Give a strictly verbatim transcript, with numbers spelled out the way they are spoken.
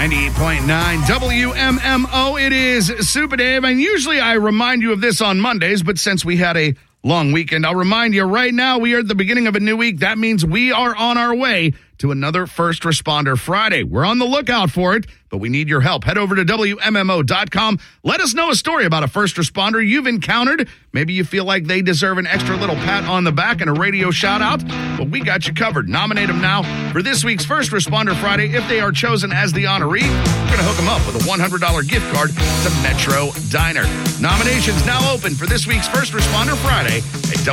ninety-eight point nine W M M O. It is Super Dave, and usually I remind you of this on Mondays, but since we had a long weekend, I'll remind you right now we are at the beginning of a new week. That means we are on our way to another First Responder Friday. We're on the lookout for it, but we need your help. Head over to W M M O dot com. Let us know a story about a first responder you've encountered. Maybe you feel like they deserve an extra little pat on the back and a radio shout out. Well, we got you covered. Nominate them now for this week's First Responder Friday. If they are chosen as the honoree, we're going to hook them up with a one hundred dollars gift card to Metro Diner. Nominations now open for this week's First Responder Friday at